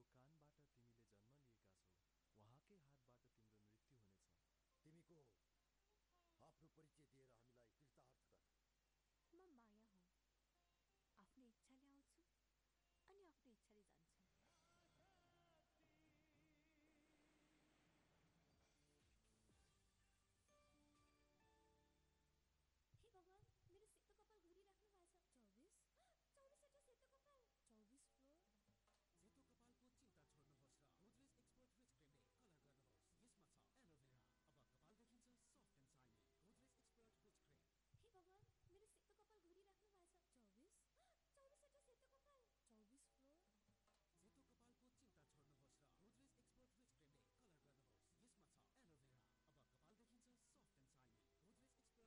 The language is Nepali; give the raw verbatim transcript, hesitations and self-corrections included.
कानबाट तिमीले जन्म लिएका छौ, उहाँकै हातबाट तिम्रो मृत्यु हुनेछ। तिमी को हौ? आफ्नो परिचय दिएर हामीलाई कृतार्थ गर। म माया हुँ। आफ्नो इच्छाले आउँछु अनि आफ्नो इच्छाले जान्छु।